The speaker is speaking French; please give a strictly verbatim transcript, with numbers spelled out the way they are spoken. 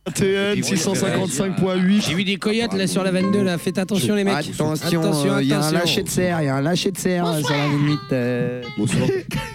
T N six cent cinquante-cinq point huit. J'ai vu des coyotes là sur la vingt-deux là, faites attention les mecs. Attention, il y a un lâcher de serre, il y a un lâcher de serre sur la limite. Euh... Bonsoir.